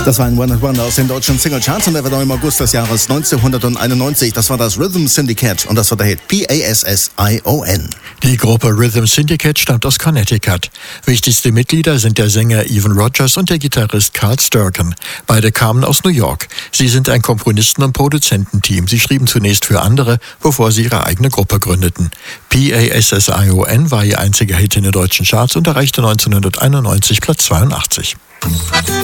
Das war ein One-Hit-Wonder aus den deutschen Singlecharts und er war noch im August des Jahres 1991. Das war das Rhythm Syndicate und das war der Hit P-A-S-S-I-O-N. Die Gruppe Rhythm Syndicate stammt aus Connecticut. Wichtigste Mitglieder sind der Sänger Evan Rogers und der Gitarrist Carl Sturken. Beide kamen aus New York. Sie sind ein Komponisten- und Produzententeam. Sie schrieben zunächst für andere, bevor sie ihre eigene Gruppe gründeten. P-A-S-S-I-O-N war ihr einziger Hit in den deutschen Charts und erreichte 1991 Platz 82.